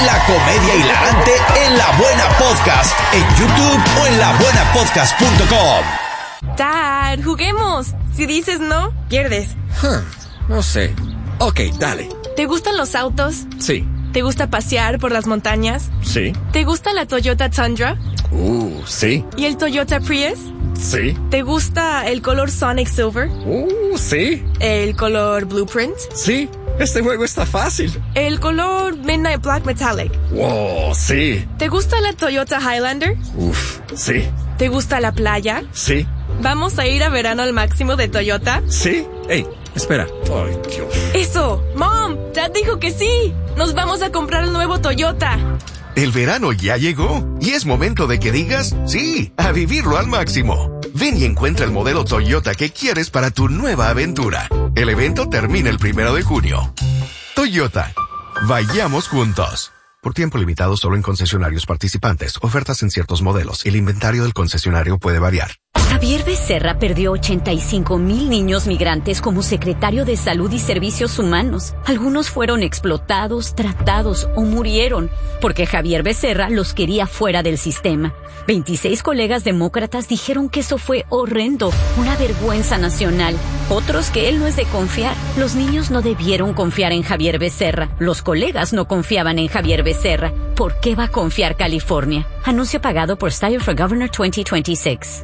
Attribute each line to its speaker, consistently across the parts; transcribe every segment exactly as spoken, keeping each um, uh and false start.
Speaker 1: La comedia hilarante en La Buena Podcast, en YouTube o en la buena podcast punto com.
Speaker 2: Dad, juguemos. Si dices no, pierdes.
Speaker 3: Huh, no sé. Ok, dale.
Speaker 2: ¿Te gustan los autos?
Speaker 3: Sí.
Speaker 2: ¿Te gusta pasear por las montañas?
Speaker 3: Sí.
Speaker 2: ¿Te gusta la Toyota Tundra?
Speaker 3: Uh, sí.
Speaker 2: ¿Y el Toyota Prius?
Speaker 3: Sí.
Speaker 2: ¿Te gusta el color Sonic Silver?
Speaker 3: Uh, sí.
Speaker 2: ¿El color Blueprint?
Speaker 3: Sí. Este juego está fácil.
Speaker 2: ¿El color Midnight Black Metallic?
Speaker 3: Wow, sí.
Speaker 2: ¿Te gusta la Toyota Highlander?
Speaker 3: Uf, sí.
Speaker 2: ¿Te gusta la playa?
Speaker 3: Sí.
Speaker 2: ¿Vamos a ir a verano al máximo de Toyota?
Speaker 3: Sí. Ey, espera. Ay, Dios.
Speaker 2: ¡Eso! ¡Mom! ¡Dad dijo que sí! ¡Nos vamos a comprar el nuevo Toyota!
Speaker 4: El verano ya llegó y es momento de que digas sí, a vivirlo al máximo. Ven y encuentra el modelo Toyota que quieres para tu nueva aventura. El evento termina el primero de junio. Toyota. Vayamos juntos. Por tiempo limitado solo en concesionarios participantes. Ofertas en ciertos modelos. El inventario del concesionario puede variar.
Speaker 5: Javier Becerra perdió ochenta y cinco mil niños migrantes como secretario de Salud y Servicios Humanos. Algunos fueron explotados, tratados o murieron porque Javier Becerra los quería fuera del sistema. veintiséis colegas demócratas dijeron que eso fue horrendo, una vergüenza nacional. Otros que él no es de confiar. Los niños no debieron confiar en Javier Becerra. Los colegas no confiaban en Javier Becerra. ¿Por qué va a confiar California? Anuncio pagado por Style for Governor veinte veintiséis.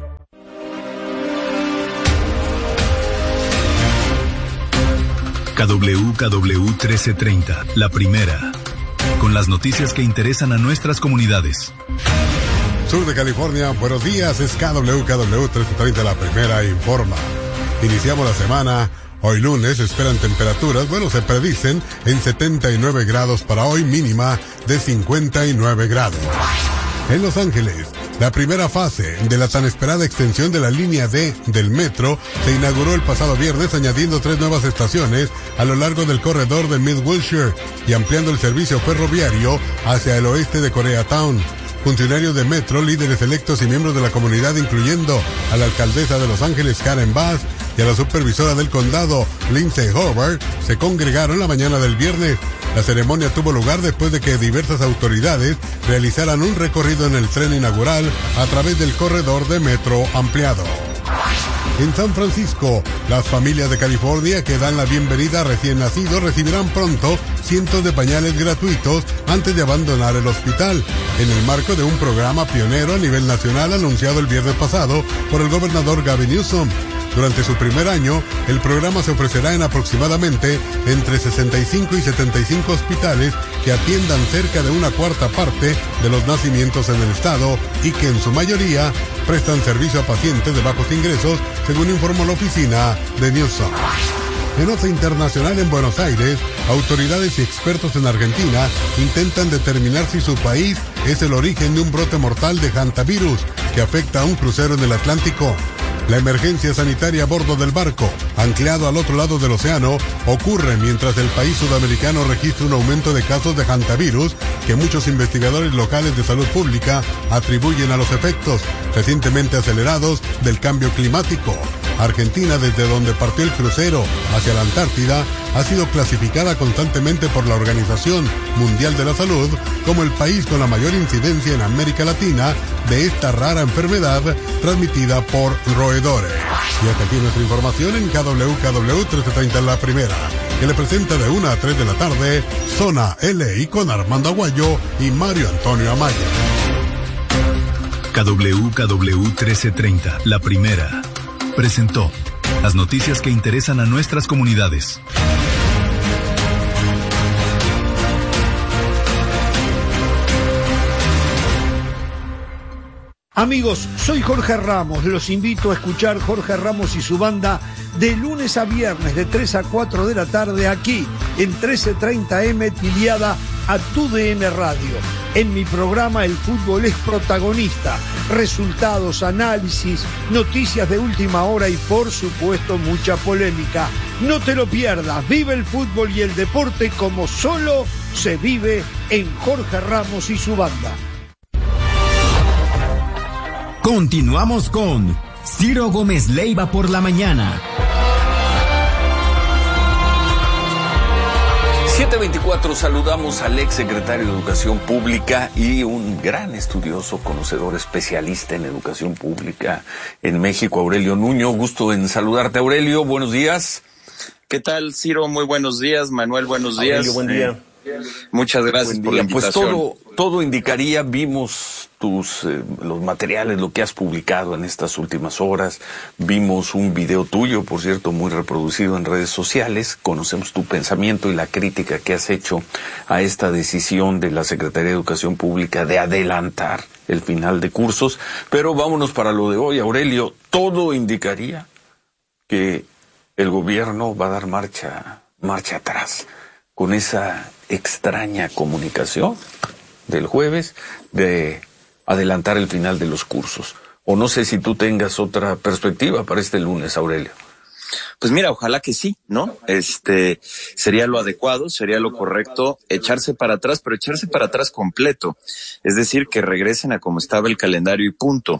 Speaker 6: K W K W trece treinta, la primera, con las noticias que interesan a nuestras comunidades.
Speaker 7: Sur de California, buenos días, es K W K W trece treinta, la primera, informa. Iniciamos la semana, hoy lunes, esperan temperaturas, bueno, se predicen en setenta y nueve grados para hoy, mínima de cincuenta y nueve grados. En Los Ángeles, la primera fase de la tan esperada extensión de la línea D del metro se inauguró el pasado viernes añadiendo tres nuevas estaciones a lo largo del corredor de Mid Wilshire y ampliando el servicio ferroviario hacia el oeste de Koreatown. Funcionarios de Metro, líderes electos y miembros de la comunidad, incluyendo a la alcaldesa de Los Ángeles, Karen Bass, y a la supervisora del condado, Lindsay Hobart, se congregaron la mañana del viernes. La ceremonia tuvo lugar después de que diversas autoridades realizaran un recorrido en el tren inaugural a través del corredor de metro ampliado. En San Francisco, las familias de California que dan la bienvenida a recién nacidos recibirán pronto cientos de pañales gratuitos antes de abandonar el hospital, en el marco de un programa pionero a nivel nacional anunciado el viernes pasado por el gobernador Gavin Newsom. Durante su primer año, el programa se ofrecerá en aproximadamente entre sesenta y cinco y setenta y cinco hospitales que atiendan cerca de una cuarta parte de los nacimientos en el estado y que en su mayoría prestan servicio a pacientes de bajos ingresos, según informó la oficina de Newsom. En nota internacional en Buenos Aires, autoridades y expertos en Argentina intentan determinar si su país es el origen de un brote mortal de hantavirus que afecta a un crucero en el Atlántico. La emergencia sanitaria a bordo del barco, anclado al otro lado del océano, ocurre mientras el país sudamericano registra un aumento de casos de hantavirus que muchos investigadores locales de salud pública atribuyen a los efectos recientemente acelerados del cambio climático. Argentina, desde donde partió el crucero hacia la Antártida, ha sido clasificada constantemente por la Organización Mundial de la Salud como el país con la mayor incidencia en América Latina de esta rara enfermedad transmitida por roedores. Y hasta aquí nuestra información en K W K W trece treinta La Primera, que le presenta de una a tres de la tarde Zona L I con Armando Aguayo y Mario Antonio Amaya.
Speaker 6: K W K W trece treinta, La Primera, presentó las noticias que interesan a nuestras comunidades.
Speaker 8: Amigos, soy Jorge Ramos, los invito a escuchar Jorge Ramos y su banda de lunes a viernes de tres a cuatro de la tarde aquí en trece treinta eme afiliada a Tu D N Radio. En mi programa el fútbol es protagonista, resultados, análisis, noticias de última hora y por supuesto mucha polémica. No te lo pierdas, vive el fútbol y el deporte como solo se vive en Jorge Ramos y su banda.
Speaker 9: Continuamos con Ciro Gómez Leiva por la mañana.
Speaker 10: siete siete veinticuatro, saludamos al ex secretario de Educación Pública y un gran estudioso, conocedor, especialista en educación pública en México, Aurelio Nuño. Gusto en saludarte, Aurelio. Buenos días.
Speaker 11: ¿Qué tal, Ciro? Muy buenos días. Manuel, buenos días.
Speaker 10: Aurelio, buen día.
Speaker 11: Muchas gracias por la invitación.
Speaker 10: Pues todo, todo indicaría, vimos tus eh, los materiales, lo que has publicado en estas últimas horas, vimos un video tuyo, por cierto, muy reproducido en redes sociales, conocemos tu pensamiento y la crítica que has hecho a esta decisión de la Secretaría de Educación Pública de adelantar el final de cursos, pero vámonos para lo de hoy, Aurelio. Todo indicaría que el gobierno va a dar marcha, marcha atrás con esa extraña comunicación del jueves de adelantar el final de los cursos. O no sé si tú tengas otra perspectiva para este lunes, Aurelio.
Speaker 11: Pues mira, ojalá que sí, ¿no? Este, sería lo adecuado, sería lo correcto, echarse para atrás, pero echarse para atrás completo. Es decir, que regresen a como estaba el calendario y punto.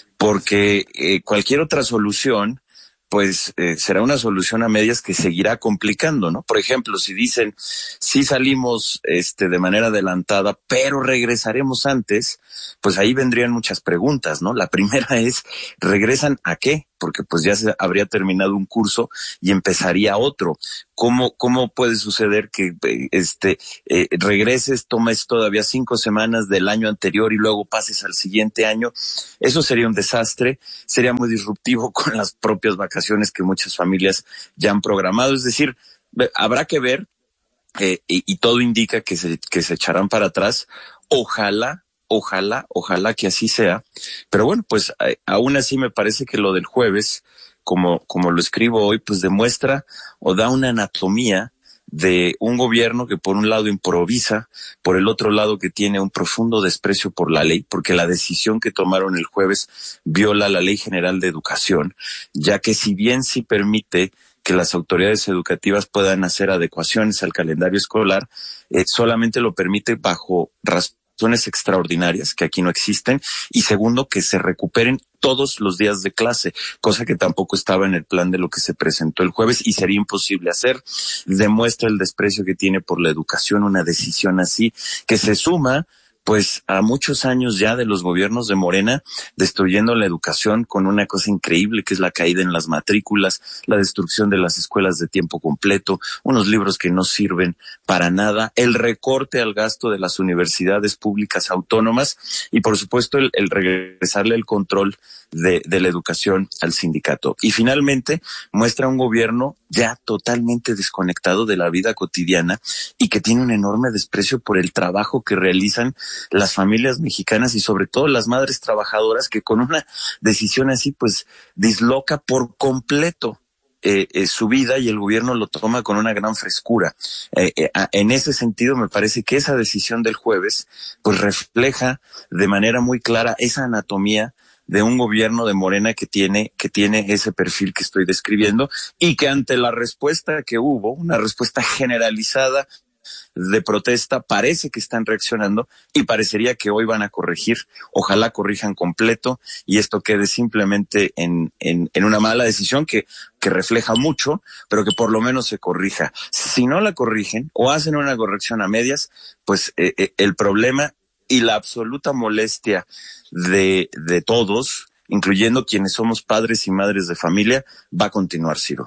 Speaker 11: Porque eh, cualquier otra solución, pues eh, será una solución a medias que seguirá complicando, ¿no? Por ejemplo, si dicen, sí salimos este de manera adelantada, pero regresaremos antes, pues ahí vendrían muchas preguntas, ¿no? La primera es, ¿regresan a qué? Porque pues ya se habría terminado un curso y empezaría otro. ¿Cómo, cómo puede suceder que este eh, regreses, tomes todavía cinco semanas del año anterior y luego pases al siguiente año? Eso sería un desastre, sería muy disruptivo con las propias vacaciones que muchas familias ya han programado. Es decir, habrá que ver, eh, y, y todo indica que se, que se echarán para atrás. Ojalá, ojalá, ojalá que así sea. Pero bueno, pues eh, aún así me parece que lo del jueves, como, como lo escribo hoy, pues demuestra o da una anatomía de un gobierno que por un lado improvisa, por el otro lado que tiene un profundo desprecio por la ley, porque la decisión que tomaron el jueves viola la Ley General de Educación, ya que si bien sí permite que las autoridades educativas puedan hacer adecuaciones al calendario escolar, eh, solamente lo permite bajo razones extraordinarias que aquí no existen, y segundo, que se recuperen todos los días de clase, cosa que tampoco estaba en el plan de lo que se presentó el jueves y sería imposible hacer. Demuestra el desprecio que tiene por la educación una decisión así, que se suma pues a muchos años ya de los gobiernos de Morena destruyendo la educación con una cosa increíble que es la caída en las matrículas, la destrucción de las escuelas de tiempo completo, unos libros que no sirven para nada, el recorte al gasto de las universidades públicas autónomas y por supuesto el, el regresarle el control de, de la educación al sindicato. Y finalmente muestra un gobierno ya totalmente desconectado de la vida cotidiana y que tiene un enorme desprecio por el trabajo que realizan las familias mexicanas y sobre todo las madres trabajadoras que con una decisión así pues disloca por completo eh, eh, su vida y el gobierno lo toma con una gran frescura. Eh, eh, en ese sentido me parece que esa decisión del jueves pues refleja de manera muy clara esa anatomía de un gobierno de Morena que tiene, que tiene ese perfil que estoy describiendo y que ante la respuesta que hubo, una respuesta generalizada de protesta, parece que están reaccionando y parecería que hoy van a corregir. Ojalá corrijan completo y esto quede simplemente en, en, en una mala decisión que, que refleja mucho, pero que por lo menos se corrija. Si no la corrigen o hacen una corrección a medias, pues eh, eh, el problema y la absoluta molestia de, de todos, incluyendo quienes somos padres y madres de familia, va a continuar, Ciro.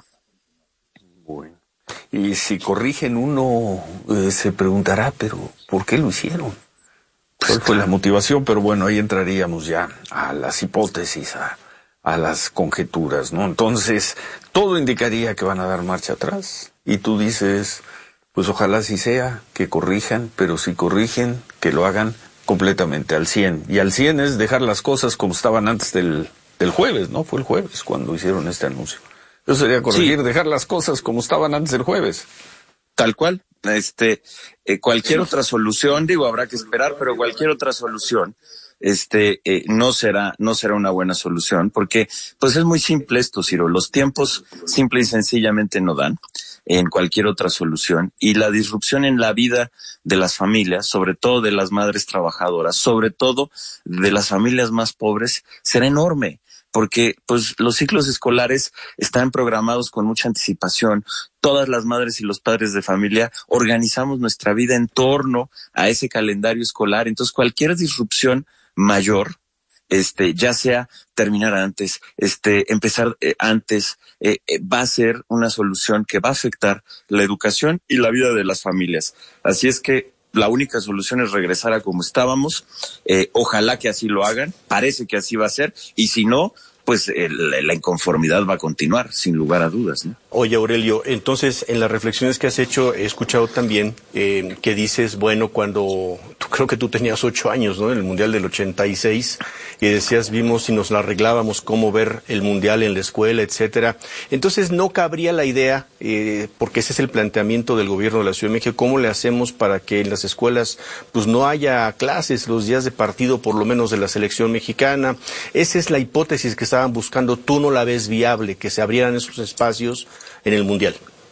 Speaker 10: Bueno. Y si corrigen uno, eh, se preguntará, pero ¿por qué lo hicieron? ¿Cuál fue la motivación? Pero bueno, ahí entraríamos ya a las hipótesis, a, a las conjeturas, ¿no? Entonces, todo indicaría que van a dar marcha atrás. Y tú dices, pues ojalá sí sea, que corrijan, pero si corrigen, que lo hagan completamente al cien. Y al cien es dejar las cosas como estaban antes del, del jueves, ¿no? Fue el jueves cuando hicieron este anuncio. Eso sería corregir, sí. Dejar las cosas como estaban antes del jueves.
Speaker 11: Tal cual. Este, eh, cualquier otra solución, digo, habrá que esperar, pero cualquier otra solución, este, eh, no será, no será una buena solución, porque, pues es muy simple esto, Ciro. Los tiempos simple y sencillamente no dan en cualquier otra solución, y la disrupción en la vida de las familias, sobre todo de las madres trabajadoras, sobre todo de las familias más pobres, será enorme. porque pues los ciclos escolares están programados con mucha anticipación. Todas las madres y los padres de familia organizamos nuestra vida en torno a ese calendario escolar. Entonces, cualquier disrupción mayor, este, ya sea terminar antes, este, empezar eh, antes, eh, eh, va a ser una solución que va a afectar la educación y la vida de las familias. Así es que la única solución es regresar a como estábamos. Eh, ojalá que así lo hagan. Parece que así va a ser. Y si no, pues eh, la, la inconformidad va a continuar, sin lugar a dudas, ¿no?
Speaker 12: Oye, Aurelio, entonces en las reflexiones que has hecho he escuchado también eh, que dices, bueno, cuando tú, creo que tú tenías ocho años, ¿no? En el Mundial del ochenta y seis, y decías, vimos y nos la arreglábamos cómo ver el Mundial en la escuela, etcétera. Entonces no cabría la idea, eh, porque ese es el planteamiento del gobierno de la Ciudad de México, cómo le hacemos para que en las escuelas pues no haya clases los días de partido, por lo menos de la selección mexicana. Esa es la hipótesis que estaban buscando. Tú no la ves viable, que se abrieran esos espacios en el Mundial.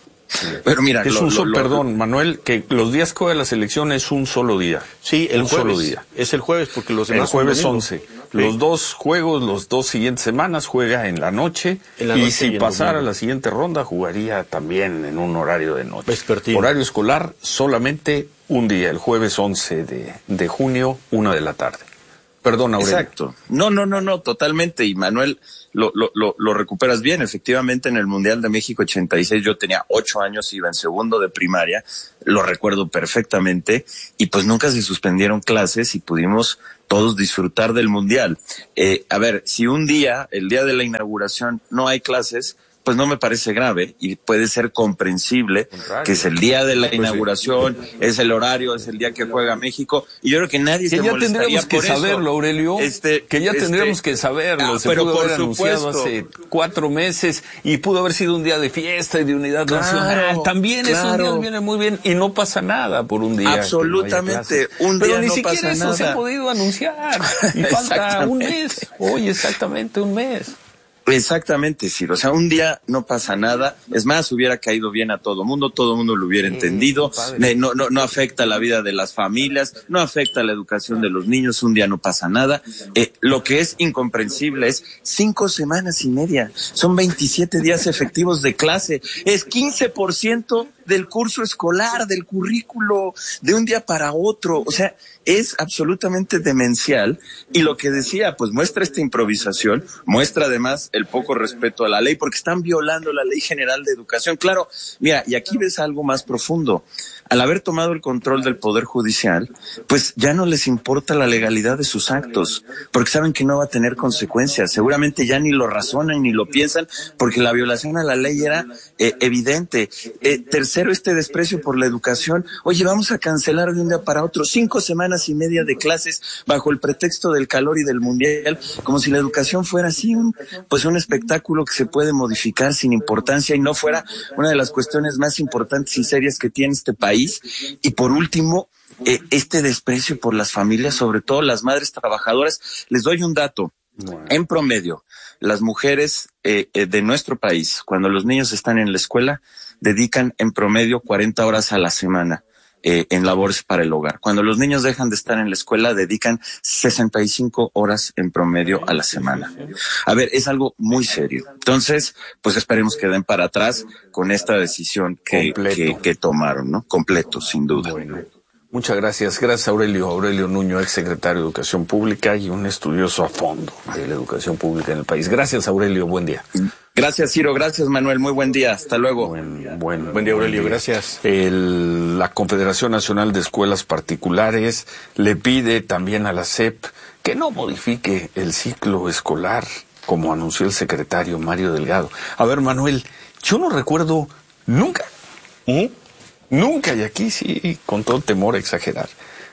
Speaker 11: Pero mira,
Speaker 10: es
Speaker 11: lo,
Speaker 10: un solo,
Speaker 11: lo, lo,
Speaker 10: perdón, Manuel, que los días que juega la selección es un solo día.
Speaker 12: Sí, el
Speaker 10: un
Speaker 12: jueves.
Speaker 10: Solo día.
Speaker 12: Es el jueves porque los demás
Speaker 10: el jueves
Speaker 12: son
Speaker 10: once. Sí. Los dos juegos, los dos siguientes semanas juega en la noche, en la y noche si y pasara la siguiente ronda jugaría también en un horario de noche.
Speaker 12: Vespertino.
Speaker 10: Horario escolar solamente un día, el jueves once de, de junio, una de la tarde. Perdón, Aurelio.
Speaker 11: Exacto. No, no, no, no, totalmente. Y Manuel, lo, lo, lo, lo recuperas bien. Efectivamente, en el Mundial de México ochenta y seis yo tenía ocho años, iba en segundo de primaria, lo recuerdo perfectamente, y pues nunca se suspendieron clases y pudimos todos disfrutar del Mundial. Eh, a ver, si un día, el día de la inauguración, no hay clases, pues no me parece grave y puede ser comprensible que es el día de la inauguración, pues sí. Es el horario, es el día que juega México, y yo creo que nadie
Speaker 10: que
Speaker 11: se
Speaker 10: ya
Speaker 11: molestaría
Speaker 10: tendríamos que
Speaker 11: por
Speaker 10: saberlo,
Speaker 11: eso.
Speaker 10: Aurelio,
Speaker 11: este,
Speaker 10: que ya
Speaker 11: este,
Speaker 10: tendríamos que saberlo,
Speaker 11: ah,
Speaker 10: se
Speaker 11: pero
Speaker 10: pudo
Speaker 11: por
Speaker 10: haber
Speaker 11: supuesto.
Speaker 10: anunciado hace cuatro meses y pudo haber sido un día de fiesta y de unidad
Speaker 11: claro,
Speaker 10: nacional, también
Speaker 11: claro.
Speaker 10: esos días vienen muy bien y no pasa nada por un día.
Speaker 11: Absolutamente, un día
Speaker 10: pero ni
Speaker 11: no
Speaker 10: siquiera
Speaker 11: pasa
Speaker 10: eso
Speaker 11: nada.
Speaker 10: se ha podido anunciar y falta un mes, hoy exactamente un mes.
Speaker 11: Exactamente, Ciro. O sea, un día no pasa nada. Es más, hubiera caído bien a todo mundo, todo mundo lo hubiera entendido. No, no, no afecta la vida de las familias, no afecta la educación de los niños. Un día no pasa nada. Eh, lo que es incomprensible es cinco semanas y media. Son veintisiete días efectivos de clase. Es quince por ciento del curso escolar, del currículo, de un día para otro. O sea, es absolutamente demencial. Y lo que decía, pues muestra esta improvisación, muestra además el poco respeto a la ley, porque están violando la Ley General de Educación. Claro, mira, y aquí ves algo más profundo. Al haber tomado el control del Poder Judicial, pues ya no les importa la legalidad de sus actos, porque saben que no va a tener consecuencias. Seguramente ya ni lo razonan ni lo piensan, porque la violación a la ley era eh, evidente. Eh, tercero, este desprecio por la educación. Oye, vamos a cancelar de un día para otro cinco semanas y media de clases bajo el pretexto del calor y del mundial, como si la educación fuera así un, pues un espectáculo que se puede modificar sin importancia y no fuera una de las cuestiones más importantes y serias que tiene este país. Y por último, eh, este desprecio por las familias, sobre todo las madres trabajadoras. Les doy un dato. Bueno. En promedio, las mujeres eh, eh, de nuestro país, cuando los niños están en la escuela, dedican en promedio cuarenta horas a la semana eh, en labores para el hogar. Cuando los niños dejan de estar en la escuela, dedican sesenta y cinco horas en promedio a la semana. A ver, es algo muy serio. Entonces, pues esperemos que den para atrás con esta decisión que, que, que tomaron, ¿no? Completo, sin duda.
Speaker 10: Bueno. Muchas gracias. Gracias, Aurelio. Aurelio Nuño, ex secretario de Educación Pública y un estudioso a fondo de la educación pública en el país. Gracias, Aurelio. Buen día.
Speaker 11: Gracias, Ciro. Gracias, Manuel. Muy buen día. Hasta luego.
Speaker 10: Buen, buen,
Speaker 12: buen día, Aurelio.
Speaker 10: Buen día.
Speaker 12: Gracias.
Speaker 10: El, la Confederación Nacional de Escuelas Particulares le pide también a la S E P que no modifique el ciclo escolar, como anunció el secretario Mario Delgado. A ver, Manuel, yo no recuerdo nunca, ¿eh? Nunca, y aquí sí, con todo temor a exagerar,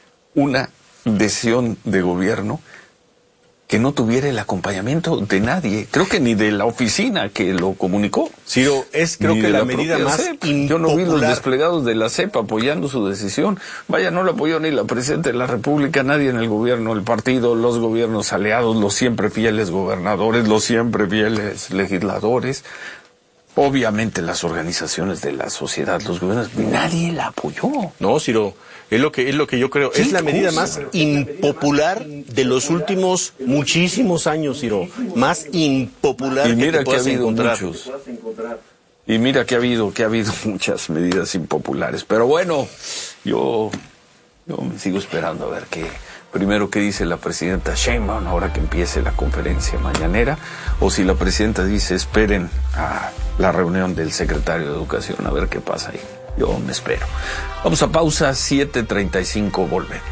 Speaker 10: una decisión de gobierno que no tuviera el acompañamiento de nadie, creo que ni de la oficina que lo comunicó.
Speaker 12: Ciro, es creo que la, la medida más
Speaker 10: S E P. Yo no vi los desplegados de la S E P apoyando su decisión. Vaya, no la apoyó ni la Presidenta de la República, nadie en el gobierno, el partido, los gobiernos aliados, los siempre fieles gobernadores, los siempre fieles legisladores. Obviamente las organizaciones de la sociedad, los gobiernos, nadie la apoyó.
Speaker 12: No, Ciro, es lo que es lo que yo creo. Es la medida más impopular de los últimos muchísimos años, Ciro. Más impopular
Speaker 10: y mira
Speaker 12: que te
Speaker 10: que ha
Speaker 12: puedas
Speaker 10: habido
Speaker 12: encontrar.
Speaker 10: muchos. Y mira que ha habido, que ha habido muchas medidas impopulares. Pero bueno, yo, yo me sigo esperando a ver qué, primero qué dice la presidenta Sheinbaum ahora que empiece la conferencia mañanera, o si la presidenta dice esperen a la reunión del secretario de Educación, a ver qué pasa ahí. Yo me espero. Vamos a pausa, siete treinta y cinco, volvemos.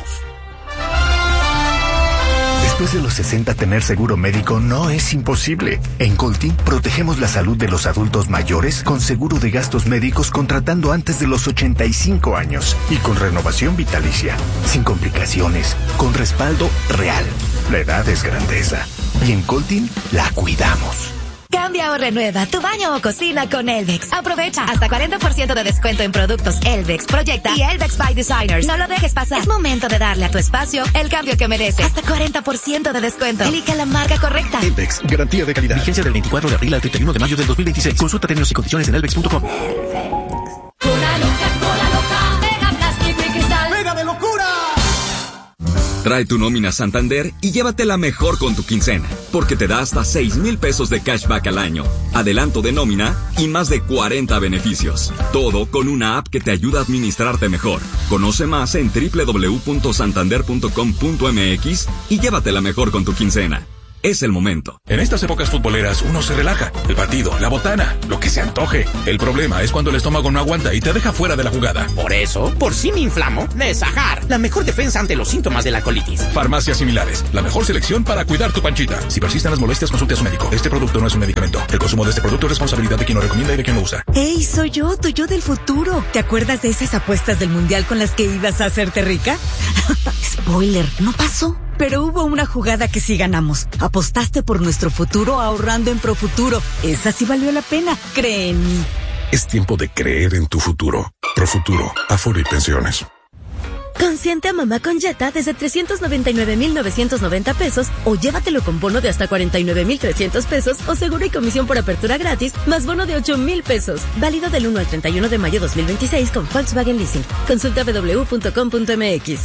Speaker 13: Después de los sesenta, tener seguro médico no es imposible. En Coltin protegemos la salud de los adultos mayores con seguro de gastos médicos contratando antes de los ochenta y cinco años y con renovación vitalicia, sin complicaciones, con respaldo real. La edad es grandeza y en Coltin la cuidamos.
Speaker 14: Cambia o renueva tu baño o cocina con Elvex. Aprovecha hasta cuarenta por ciento de descuento en productos Elvex, Proyecta y Elvex by Designers. No lo dejes pasar. Es momento de darle a tu espacio el cambio que merece. Hasta cuarenta por ciento de descuento. Elige la marca correcta.
Speaker 13: Elvex, garantía de calidad. Vigencia del veinticuatro de abril al treinta y uno de mayo del dos mil veintiséis. Consulta términos y condiciones en elvex punto com.
Speaker 15: Cola loca, cola loca, pega plástico y cristal. ¡Pega de locura!
Speaker 16: Trae tu nómina Santander y llévatela mejor con tu quincena, porque te da hasta seis mil pesos de cashback al año, adelanto de nómina y más de cuarenta beneficios. Todo con una app que te ayuda a administrarte mejor. Conoce más en doble u doble u doble u punto santander punto com punto m x y llévatela mejor con tu quincena. Es el momento.
Speaker 17: En estas épocas futboleras uno se relaja. El partido, la botana, lo que se antoje. El problema es cuando el estómago no aguanta y te deja fuera de la jugada.
Speaker 18: Por eso, por si me inflamo, Nesajar, la mejor defensa ante los síntomas de la colitis.
Speaker 17: Farmacias similares, la mejor selección para cuidar tu panchita. Si persisten las molestias, consulte a su médico. Este producto no es un medicamento. El consumo de este producto es responsabilidad de quien lo recomienda y de quien lo usa.
Speaker 19: ¡Ey, soy yo, tu yo del futuro! ¿Te acuerdas de esas apuestas del mundial con las que ibas a hacerte rica? Spoiler, no pasó. Pero hubo una jugada que sí ganamos. Apostaste por nuestro futuro ahorrando en Profuturo. Esa sí valió la pena. Cree en mí.
Speaker 17: Es tiempo de creer en tu futuro. Profuturo, Afore y Pensiones.
Speaker 20: Consiente a mamá con Jetta desde trescientos noventa y nueve mil novecientos noventa pesos o llévatelo con bono de hasta cuarenta y nueve mil trescientos pesos o seguro y comisión por apertura gratis más bono de ocho mil pesos. Válido del uno al treinta y uno de mayo dos mil veintiséis con Volkswagen Leasing. Consulta doble u doble u doble u punto com punto m x.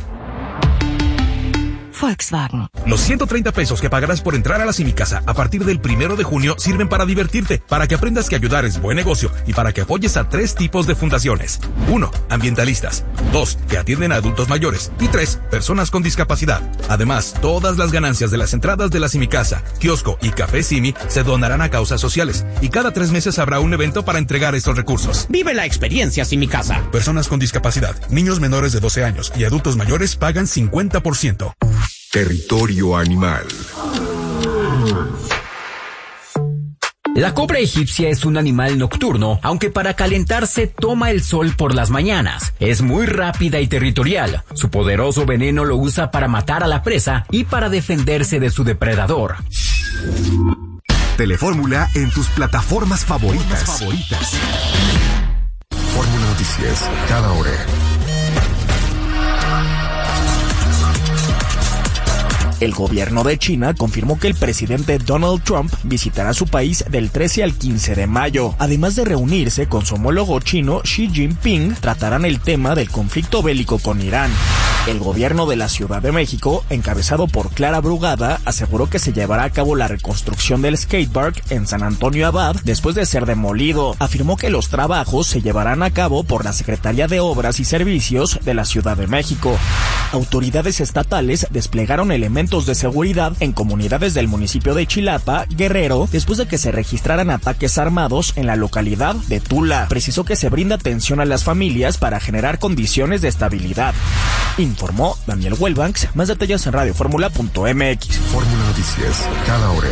Speaker 21: Volkswagen. Los ciento treinta pesos que pagarás por entrar a la Simicasa a partir del primero de junio sirven para divertirte, para que aprendas que ayudar es buen negocio y para que apoyes a tres tipos de fundaciones. Uno, ambientalistas. Dos, que atienden a adultos mayores. Y tres, personas con discapacidad. Además, todas las ganancias de las entradas de la Simicasa, kiosco y café Simi se donarán a causas sociales. Y cada tres meses habrá un evento para entregar estos recursos.
Speaker 18: Vive la experiencia Simicasa.
Speaker 17: Personas con discapacidad, niños menores de doce años y adultos mayores pagan cincuenta por ciento.
Speaker 22: Territorio animal.
Speaker 9: La cobra egipcia es un animal nocturno, aunque para calentarse toma el sol por las mañanas. Es muy rápida y territorial. Su poderoso veneno lo usa para matar a la presa y para defenderse de su depredador.
Speaker 22: Telefórmula en tus plataformas favoritas. favoritas. Fórmula Noticias, cada hora.
Speaker 23: El gobierno de China confirmó que el presidente Donald Trump visitará su país del trece al quince de mayo. Además de reunirse con su homólogo chino Xi Jinping, tratarán el tema del conflicto bélico con Irán. El gobierno de la Ciudad de México, encabezado por Clara Brugada, aseguró que se llevará a cabo la reconstrucción del skatepark en San Antonio Abad después de ser demolido. Afirmó que los trabajos se llevarán a cabo por la Secretaría de Obras y Servicios de la Ciudad de México. Autoridades estatales desplegaron elementos de seguridad en comunidades del municipio de Chilapa, Guerrero, después de que se registraran ataques armados en la localidad de Tula. Precisó que se brinda atención a las familias para generar condiciones de estabilidad. Informó Daniel Welbanks. Más detalles en radio fórmula punto m x.
Speaker 22: Fórmula Noticias, cada hora.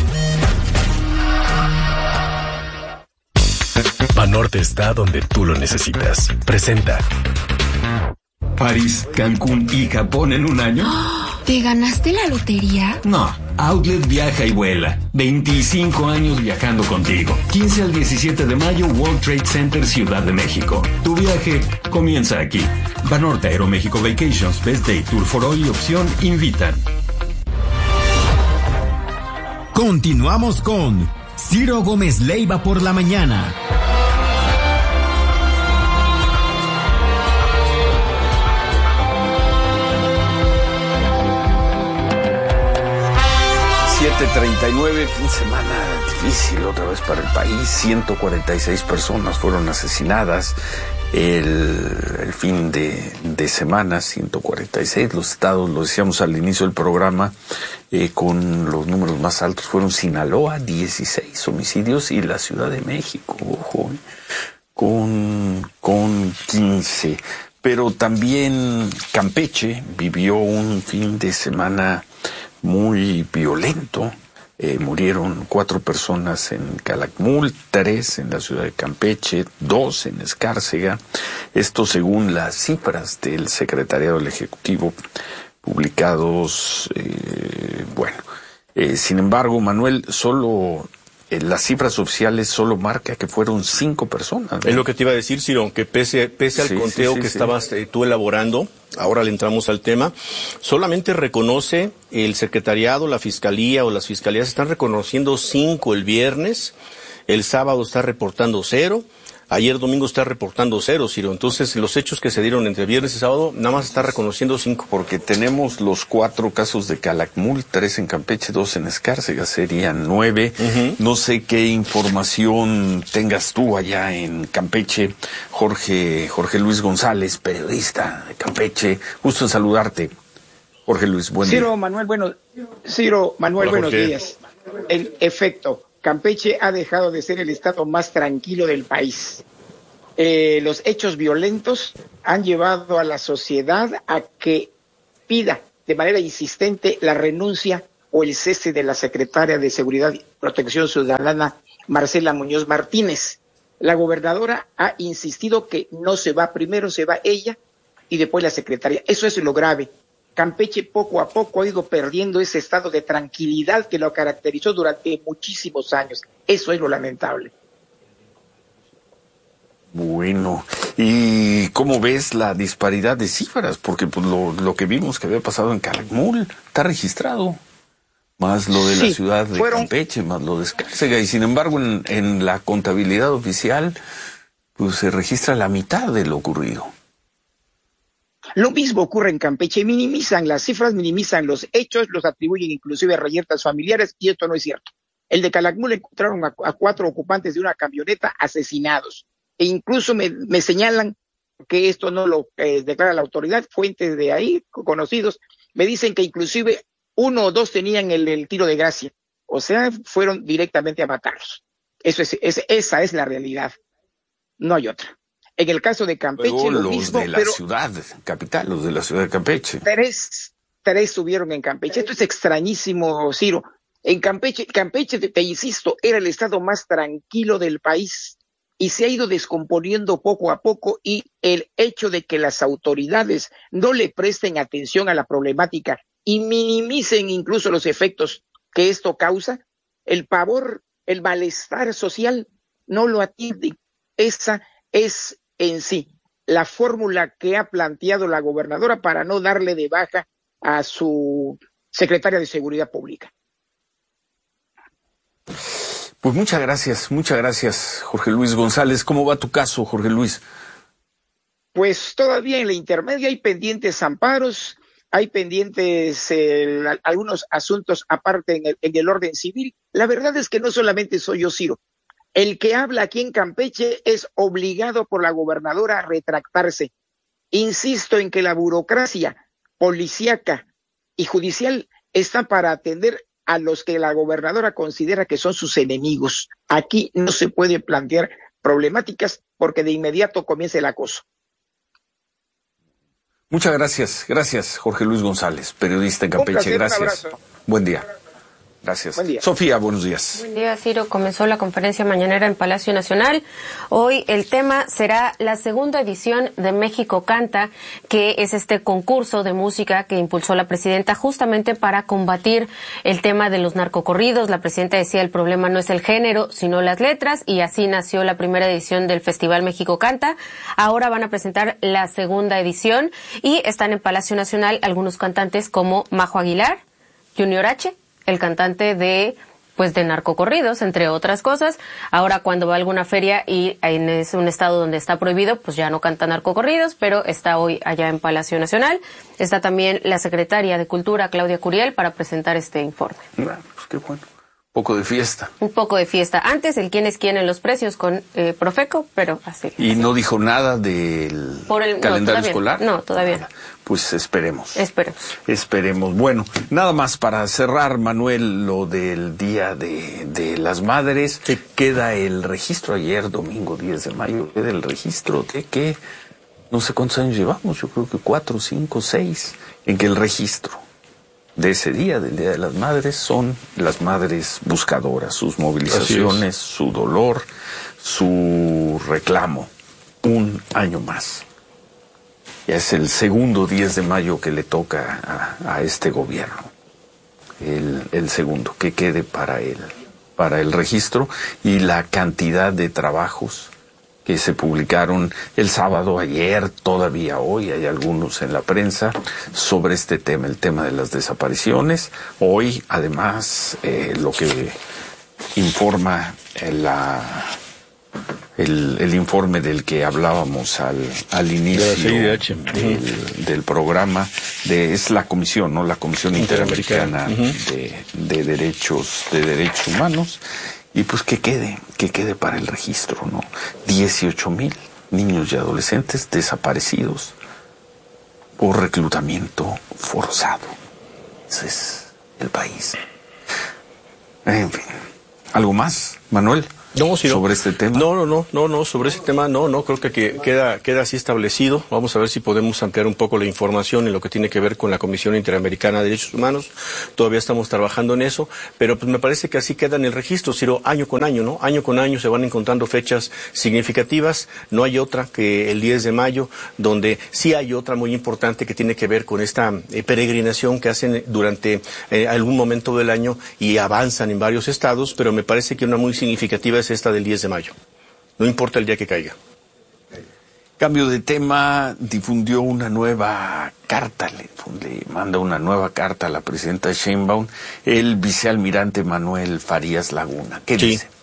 Speaker 24: Banorte está donde tú lo necesitas. Presenta
Speaker 25: París, Cancún y Japón en un año.
Speaker 26: ¿Te ganaste la lotería?
Speaker 25: No, Outlet viaja y vuela. veinticinco años viajando contigo. quince al diecisiete de mayo, World Trade Center, Ciudad de México. Tu viaje comienza aquí. Banorte, Aeroméxico Vacations, Best Day, Tour for All y Opción invitan.
Speaker 9: Continuamos con Ciro Gómez Leiva por la mañana.
Speaker 10: siete treinta y nueve, fin de semana difícil otra vez para el país. ciento cuarenta y seis personas fueron asesinadas el, el fin de, de semana, ciento cuarenta y seis. Los estados, lo decíamos al inicio del programa, eh, con los números más altos fueron Sinaloa, dieciséis homicidios, y la Ciudad de México, ojo, eh, con, con quince. Pero también Campeche vivió un fin de semana muy violento. Eh, murieron cuatro personas en Calakmul, tres en la ciudad de Campeche, dos en Escárcega. Esto según las cifras del Secretariado del Ejecutivo publicados. Eh, bueno, eh, sin embargo, Manuel, solo eh, las cifras oficiales solo marca que fueron cinco personas, ¿no?
Speaker 12: Es lo que te iba a decir, Ciro, que pese, pese al
Speaker 10: sí,
Speaker 12: conteo
Speaker 10: sí, sí,
Speaker 12: que
Speaker 10: sí.
Speaker 12: estabas eh, tú elaborando, ahora le entramos al tema, solamente reconoce el secretariado, la fiscalía o las fiscalías están reconociendo cinco el viernes, el sábado está reportando cero, ayer domingo está reportando cero, Ciro. Entonces los hechos que se dieron entre viernes y sábado nada más está reconociendo cinco.
Speaker 10: Porque tenemos los cuatro casos de Calakmul, tres en Campeche, dos en Escárcega, serían nueve. Uh-huh. No sé qué información tengas tú allá en Campeche, Jorge, Jorge Luis González, periodista de Campeche. Gusto en saludarte, Jorge Luis, buen
Speaker 1: Ciro,
Speaker 10: día.
Speaker 1: Manuel, bueno, Ciro, Manuel,
Speaker 10: Hola,
Speaker 1: buenos
Speaker 10: Jorge.
Speaker 1: días. En efecto, Campeche ha dejado de ser el estado más tranquilo del país. Eh, los hechos violentos han llevado a la sociedad a que pida de manera insistente la renuncia o el cese de la secretaria de Seguridad y Protección Ciudadana, Marcela Muñoz Martínez. La gobernadora ha insistido que no se va, primero se va ella y después la secretaria. Eso es lo grave. Campeche poco a poco ha ido perdiendo ese estado de tranquilidad que lo caracterizó durante muchísimos años. Eso es lo lamentable.
Speaker 10: Bueno, ¿y cómo ves la disparidad de cifras? Porque pues, lo, lo que vimos que había pasado en Calakmul está registrado, más lo de
Speaker 1: Sí,
Speaker 10: la ciudad de
Speaker 1: fueron...
Speaker 10: Campeche, más lo de Escárcega, y sin embargo en, en la contabilidad oficial pues se registra la mitad de lo ocurrido.
Speaker 1: Lo mismo ocurre en Campeche, minimizan las cifras, minimizan los hechos, los atribuyen inclusive a reyertas familiares, y esto no es cierto. El de Calakmul encontraron a, a cuatro ocupantes de una camioneta asesinados, e incluso me, me señalan que esto no lo eh, declara la autoridad, fuentes de ahí, conocidos, me dicen que inclusive uno o dos tenían el, el tiro de gracia, o sea, fueron directamente a matarlos. Eso es, es, esa es la realidad, no hay otra. En el caso de Campeche,
Speaker 10: Pero
Speaker 1: lo
Speaker 10: los
Speaker 1: mismo,
Speaker 10: de la
Speaker 1: pero
Speaker 10: ciudad capital, los de la ciudad de Campeche.
Speaker 1: Tres, tres estuvieron en Campeche. Esto es extrañísimo, Ciro. En Campeche, Campeche, te, te insisto, era el estado más tranquilo del país y se ha ido descomponiendo poco a poco, y el hecho de que las autoridades no le presten atención a la problemática y minimicen incluso los efectos que esto causa, el pavor, el malestar social no lo atienden. Esa es en sí la fórmula que ha planteado la gobernadora para no darle de baja a su secretaria de Seguridad Pública.
Speaker 10: Pues muchas gracias, muchas gracias, Jorge Luis González. ¿Cómo va tu caso, Jorge Luis?
Speaker 1: Pues todavía en la intermedia hay pendientes amparos, hay pendientes eh, algunos asuntos aparte en el, en el orden civil. La verdad es que no solamente soy yo, Ciro. El que habla aquí en Campeche es obligado por la gobernadora a retractarse. Insisto en que la burocracia policíaca y judicial está para atender a los que la gobernadora considera que son sus enemigos. Aquí no se puede plantear problemáticas porque de inmediato comienza el acoso.
Speaker 10: Muchas gracias, gracias, Jorge Luis González, periodista en Campeche.
Speaker 1: Un placer,
Speaker 10: gracias.
Speaker 1: un abrazo.
Speaker 10: Buen día. Gracias.
Speaker 1: Buen día.
Speaker 10: Sofía, buenos días.
Speaker 2: Buen día, Ciro. Comenzó la conferencia mañanera en Palacio Nacional. Hoy el tema será la segunda edición de México Canta, que es este concurso de música que impulsó la presidenta justamente para combatir el tema de los narcocorridos. La presidenta decía el problema no es el género, sino las letras, y así nació la primera edición del Festival México Canta. Ahora van a presentar la segunda edición y están en Palacio Nacional algunos cantantes como Majo Aguilar, Junior H, el cantante de pues de narcocorridos, entre otras cosas. Ahora cuando va a alguna feria y en es un estado donde está prohibido, pues ya no canta narcocorridos, pero está hoy allá en Palacio Nacional. Está también la secretaria de Cultura, Claudia Curiel, para presentar este informe.
Speaker 10: Bueno, pues qué bueno. Un poco de fiesta.
Speaker 2: Un poco de fiesta. Antes el quién es quién en los precios con eh, Profeco, pero así.
Speaker 10: ¿Y
Speaker 2: así.
Speaker 10: no dijo nada del
Speaker 2: Por el,
Speaker 10: calendario
Speaker 2: no,
Speaker 10: escolar?
Speaker 2: No, todavía no.
Speaker 10: Pues esperemos.
Speaker 2: Esperemos.
Speaker 10: Esperemos. Bueno, nada más para cerrar, Manuel, lo del Día de, de las Madres. Sí. Queda el registro ayer, domingo diez de mayo, queda el registro de que, no sé cuántos años llevamos, yo creo que cuatro, cinco, seis, en que el registro de ese día, del Día de las Madres, son las madres buscadoras, sus movilizaciones, su dolor, su reclamo. Un año más. Ya es el segundo diez de mayo que le toca a, a este gobierno. El, el segundo, que quede para el, para el registro y la cantidad de trabajos que se publicaron el sábado, ayer, todavía hoy, hay algunos en la prensa, sobre este tema, el tema de las desapariciones. Hoy, además, eh, lo que informa la, el, el informe del que hablábamos al, al inicio del, del programa, de, es la comisión, ¿no? La Comisión Interamericana uh-huh. de, de Derechos, de Derechos Humanos. Y pues que quede, que quede para el registro, ¿no? dieciocho mil niños y adolescentes desaparecidos por reclutamiento forzado. Ese es el país. En fin. ¿Algo más, Manuel?
Speaker 12: No, sí,
Speaker 10: sobre
Speaker 12: no.
Speaker 10: este tema.
Speaker 12: No, no, no, no, no, sobre ese tema no, no, creo que, que queda, queda así establecido. Vamos a ver si podemos ampliar un poco la información en lo que tiene que ver con la Comisión Interamericana de Derechos Humanos. Todavía estamos trabajando en eso, pero pues me parece que así queda en el registro, Ciro, año con año, ¿no? Año con año se van encontrando fechas significativas. No hay otra que el diez de mayo, donde sí hay otra muy importante que tiene que ver con esta eh, peregrinación que hacen durante eh, algún momento del año y avanzan en varios estados, pero me parece que una muy significativa es esta del diez de mayo. No importa el día que caiga.
Speaker 10: Cambio de tema, difundió una nueva carta, le, le manda una nueva carta a la presidenta Sheinbaum, el vicealmirante Manuel Farías Laguna. ¿Qué sí. dice?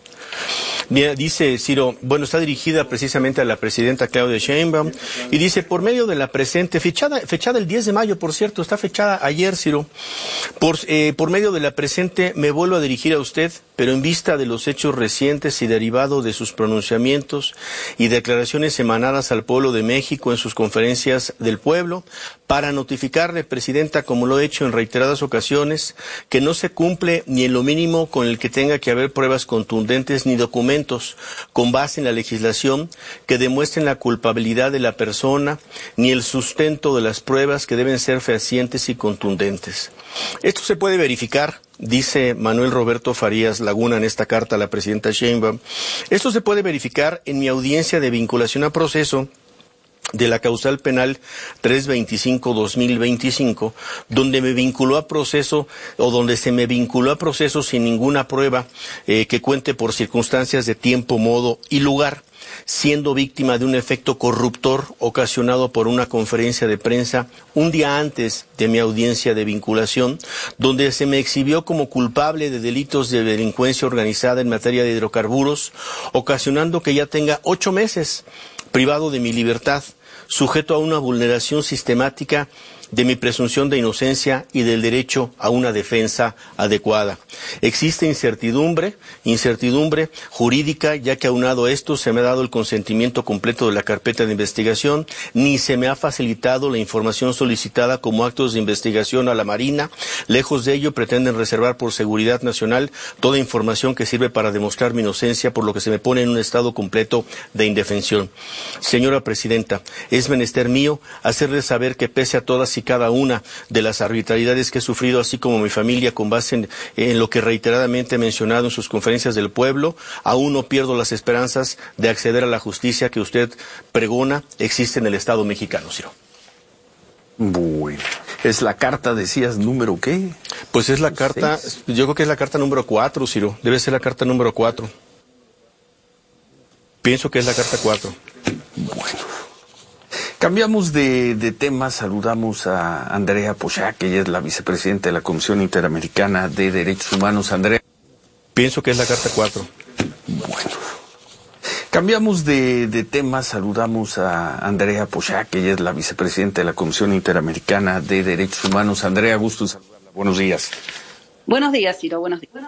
Speaker 12: Mira, dice Ciro, bueno, está dirigida precisamente a la presidenta Claudia Sheinbaum y dice, por medio de la presente, fechada, fechada el diez de mayo, por cierto, está fechada ayer, Ciro, por, eh, por medio de la presente me vuelvo a dirigir a usted, pero en vista de los hechos recientes y derivado de sus pronunciamientos y declaraciones emanadas al pueblo de México en sus conferencias del pueblo, para notificarle, presidenta, como lo he hecho en reiteradas ocasiones, que no se cumple ni en lo mínimo con el que tenga que haber pruebas contundentes ni documentos con base en la legislación que demuestren la culpabilidad de la persona, ni el sustento de las pruebas que deben ser fehacientes y contundentes. Esto se puede verificar, dice Manuel Roberto Farías Laguna en esta carta a la presidenta Sheinbaum. Esto se puede verificar en mi audiencia de vinculación a proceso de la causal penal trescientos veinticinco guión dos mil veinticinco, donde me vinculó a proceso, o donde se me vinculó a proceso sin ninguna prueba eh, que cuente por circunstancias de tiempo, modo y lugar, siendo víctima de un efecto corruptor ocasionado por una conferencia de prensa un día antes de mi audiencia de vinculación, donde se me exhibió como culpable de delitos de delincuencia organizada en materia de hidrocarburos, ocasionando que ya tenga ocho meses privado de mi libertad, sujeto a una vulneración sistemática de mi presunción de inocencia y del derecho a una defensa adecuada. Existe incertidumbre, incertidumbre jurídica, ya que aunado a esto se me ha dado el consentimiento completo de la carpeta de investigación, ni se me ha facilitado la información solicitada como actos de investigación a la Marina. Lejos de ello, pretenden reservar por seguridad nacional toda información que sirve para demostrar mi inocencia, por lo que se me pone en un estado completo de indefensión. Señora Presidenta, es menester mío hacerle saber que pese a todas y cada una de las arbitrariedades que he sufrido, así como mi familia, con base en, en lo que reiteradamente he mencionado en sus conferencias del pueblo, aún no pierdo las esperanzas de acceder a la justicia que usted pregona existe en el Estado mexicano, Ciro.
Speaker 10: Bueno, es la carta, decías, ¿número qué?
Speaker 12: Pues es la carta, ¿seis? Yo creo que es la carta número cuatro, Ciro, debe ser la carta número cuatro. Pienso que es la carta cuatro.
Speaker 10: Bueno. Cambiamos de, de tema, saludamos a Andrea Pochac, que ella es la vicepresidenta de la Comisión Interamericana de Derechos Humanos. Andrea.
Speaker 12: Pienso que es la carta cuatro.
Speaker 10: Bueno. Cambiamos de, de tema, saludamos a Andrea Pochac, ella es la vicepresidenta de la Comisión Interamericana de Derechos Humanos. Andrea, gusto en saludarla. Buenos días.
Speaker 3: Buenos días, Ciro, buenos días.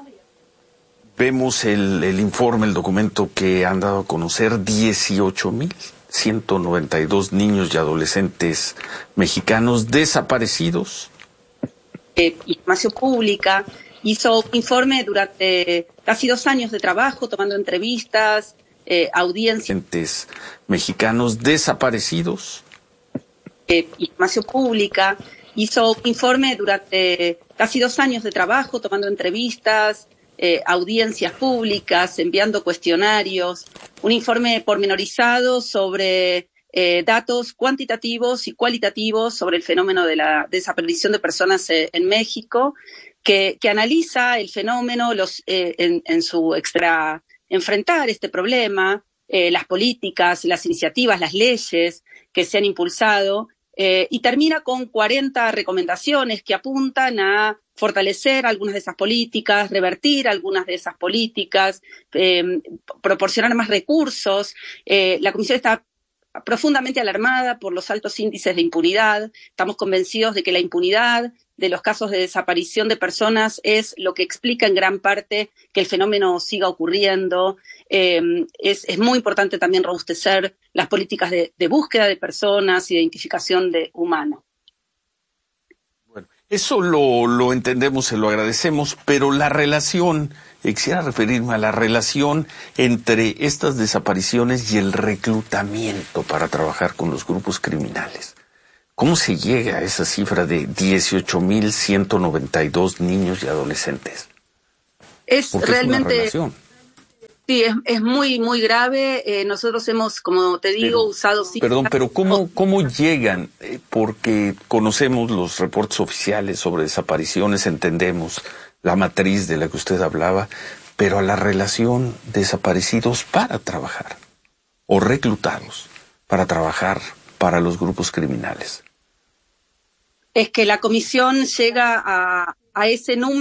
Speaker 10: Vemos el, el informe, el documento que han dado a conocer dieciocho mil ciento noventa y dos niños y adolescentes mexicanos desaparecidos.
Speaker 3: Eh, Información Pública hizo un informe durante casi dos años de trabajo, tomando entrevistas, eh, audiencias.
Speaker 10: Mexicanos desaparecidos.
Speaker 3: Eh, Información Pública hizo un informe durante casi dos años de trabajo, tomando entrevistas, eh, audiencias públicas, enviando cuestionarios, un informe pormenorizado sobre eh, datos cuantitativos y cualitativos sobre el fenómeno de la desaparición de personas eh, en México, que, que analiza el fenómeno los, eh, en, en su extra enfrentar este problema, eh, las políticas, las iniciativas, las leyes que se han impulsado, eh, y termina con cuarenta recomendaciones que apuntan a fortalecer algunas de esas políticas, revertir algunas de esas políticas, eh, proporcionar más recursos. Eh, la Comisión está profundamente alarmada por los altos índices de impunidad. Estamos convencidos de que la impunidad de los casos de desaparición de personas es lo que explica en gran parte que el fenómeno siga ocurriendo. Eh, es, es muy importante también robustecer las políticas de, de búsqueda de personas, identificación de humanos.
Speaker 10: Bueno, eso lo, lo entendemos, se lo agradecemos, pero la relación, eh, quisiera referirme a la relación entre estas desapariciones y el reclutamiento para trabajar con los grupos criminales. ¿Cómo se llega a esa cifra de dieciocho mil ciento noventa y dos niños y adolescentes?
Speaker 3: Es realmente,
Speaker 10: es una
Speaker 3: sí, es, es muy, muy grave. Eh, nosotros hemos, como te digo,
Speaker 10: pero,
Speaker 3: usado...
Speaker 10: Perdón, pero ¿cómo, cómo llegan? Eh, porque conocemos los reportes oficiales sobre desapariciones, entendemos la matriz de la que usted hablaba, pero a la relación desaparecidos para trabajar o reclutados para trabajar para los grupos criminales.
Speaker 3: Es que la comisión llega a, a ese número